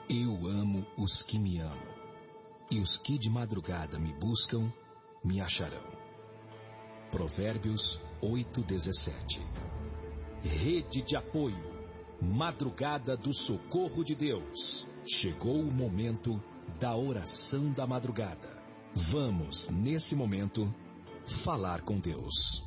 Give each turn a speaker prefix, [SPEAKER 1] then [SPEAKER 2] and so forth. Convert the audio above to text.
[SPEAKER 1] Eu amo os que me amam, e os que de madrugada me buscam, me acharão. Provérbios 8:17. Rede de apoio, Madrugada do Socorro de Deus. Chegou o momento da oração da madrugada. Vamos, nesse momento, falar com Deus.